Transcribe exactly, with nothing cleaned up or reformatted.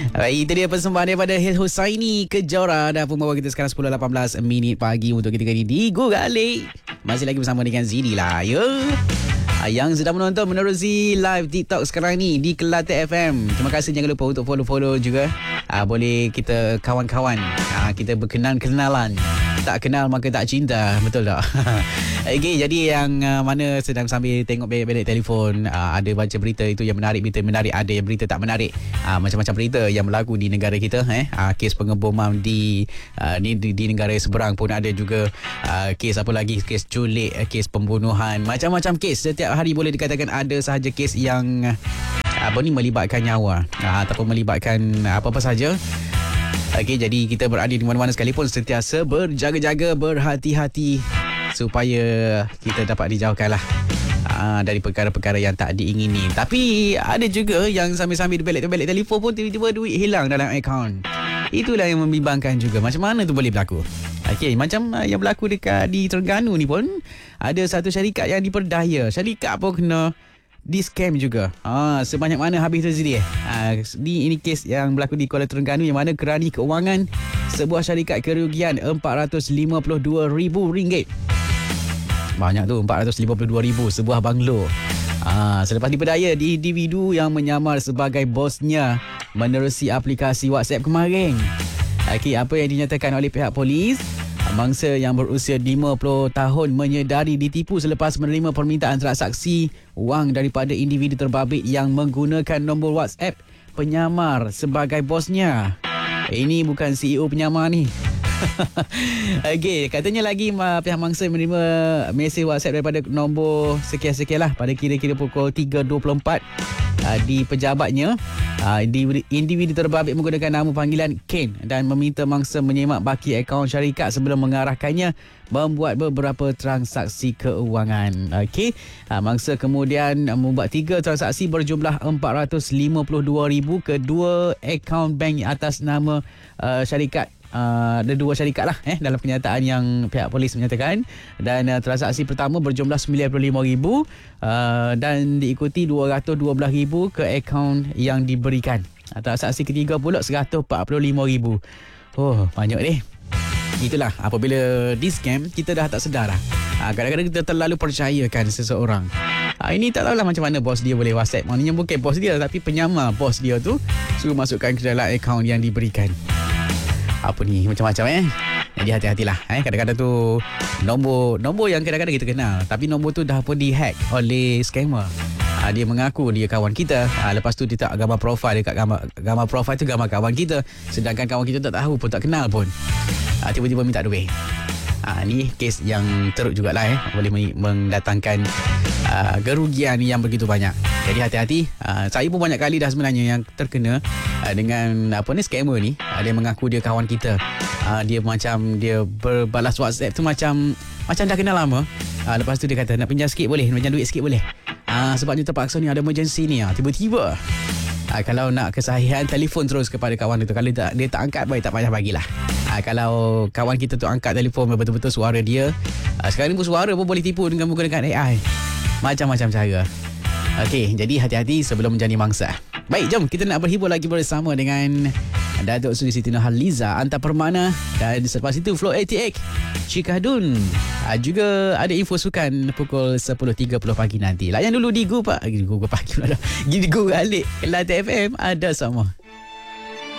Baik, itu dia persembahan daripada Hil Husaini Kejora dan pembawa kita sekarang sepuluh lapan belas minit pagi untuk kita kali di Gugalik. Masih lagi bersama dengan Zidi lah, ya. Yang sedang menonton menerusi live TikTok sekarang ni di Kelate F M. Terima kasih, jangan lupa untuk follow-follow juga. Aa, boleh kita kawan-kawan. Aa, kita berkenan-kenalan. Tak kenal maka tak cinta. Betul tak? Okay, jadi yang uh, mana sedang sambil tengok belik-belik telefon, uh, ada baca berita itu yang menarik, berita menarik, ada yang berita tak menarik. Uh, macam-macam berita yang berlaku di negara kita. Eh? Uh, kes pengeboman di, uh, di, di, di negara seberang pun ada juga. Uh, kes apa lagi? Kes culik, kes pembunuhan. Macam-macam kes. Setiap hari boleh dikatakan ada sahaja kes yang uh, apa ni melibatkan nyawa. Uh, ataupun melibatkan uh, apa-apa sahaja. Okey, jadi kita berada di mana-mana sekalipun sentiasa berjaga-jaga, berhati-hati supaya kita dapat dijauhkanlah aa, dari perkara-perkara yang tak diingini. Tapi ada juga yang sambil-sambil belik-belik telefon pun tiba-tiba duit hilang dalam akaun. Itulah yang membimbangkan juga. Macam mana tu boleh berlaku? Okey, macam uh, yang berlaku dekat di Terengganu ni pun ada satu syarikat yang diperdaya. Syarikat pun kena di scam juga. Ah, sebanyak mana habis tersedi eh? Ah, di ini kes yang berlaku di Kuala Terengganu yang mana kerani keuangan sebuah syarikat kerugian empat ratus lima puluh dua ribu ringgit. Banyak tu, empat ratus lima puluh dua ribu sebuah banglo. Ah, selepas diperdaya di individu yang menyamar sebagai bosnya menerusi aplikasi WhatsApp kemarin. Okey, apa yang dinyatakan oleh pihak polis? Mangsa yang berusia lima puluh tahun menyedari ditipu selepas menerima permintaan transaksi wang daripada individu terbabit yang menggunakan nombor WhatsApp penyamar sebagai bosnya. Ini bukan C E O penyamar ni. Okey, katanya lagi pihak mangsa menerima mesej WhatsApp daripada nombor sekian-sekian lah pada kira-kira pukul tiga dua puluh empat uh, di pejabatnya. Uh, individu, individu terbabit menggunakan nama panggilan Ken dan meminta mangsa menyemak baki akaun syarikat sebelum mengarahkannya membuat beberapa transaksi keuangan. Okey, uh, mangsa kemudian membuat tiga transaksi berjumlah empat ratus lima puluh dua ribu ke dua akaun bank atas nama uh, syarikat. Uh, ada dua syarikat lah eh, dalam kenyataan yang pihak polis menyatakan. Dan uh, transaksi pertama berjumlah sembilan puluh lima ribu uh, dan diikuti dua ratus dua belas ribu ke akaun yang diberikan. uh, Transaksi ketiga pula seratus empat puluh lima ribu. Oh, banyak deh. Itulah, apabila di scam kita dah tak sedar lah. uh, Kadang-kadang kita terlalu percayakan seseorang. uh, Ini tak tahulah macam mana bos dia boleh WhatsApp. Maknanya bukan bos dia, tapi penyamar bos dia tu suruh masukkan ke dalam akaun yang diberikan. Apa ni, macam-macam eh. Jadi hati-hatilah eh. Kadang-kadang tu Nombor Nombor yang kadang-kadang kita kenal, tapi nombor tu dah pun dihack oleh scammer. ha, Dia mengaku dia kawan kita. ha, Lepas tu dia tak gambar profil. Dekat gambar Gambar profil tu gambar kawan kita, sedangkan kawan kita tak tahu pun, tak kenal pun. ha, Tiba-tiba minta duit. ha, Ni kes yang teruk jugalah eh. Boleh mendatangkan uh, kerugian yang begitu banyak. Jadi hati-hati. uh, Saya pun banyak kali dah sebenarnya yang terkena uh, dengan apa ni, scammer ni. uh, Dia mengaku dia kawan kita. uh, Dia macam Dia berbalas WhatsApp tu macam Macam dah kenal lama. uh, Lepas tu dia kata nak pinjam sikit boleh, nak pinjam duit sikit boleh. uh, Sebabnya terpaksa ni, ada emergency ni. uh, Tiba-tiba uh, kalau nak kesahihan, telefon terus kepada kawan itu. Kalau tak, dia tak angkat, baik tak payah bagilah. uh, Kalau kawan kita tu angkat telefon, betul-betul suara dia. uh, Sekarang ni pun suara pun boleh tipu dengan menggunakan A I. Macam-macam cara. Okey, jadi hati-hati sebelum menjadi mangsa. Baik, jom kita nak berhibur lagi bersama dengan Datuk Seri Siti Nurhaliza Anta Permana. Dan selepas itu Flow lapan puluh lapan Cikadun. Ha, juga ada info sukan pukul sepuluh tiga puluh pagi nanti. Layan dulu di Gu Pak. Gu Pagi pula dah. Di Gu Alik Kelate F M ada sama.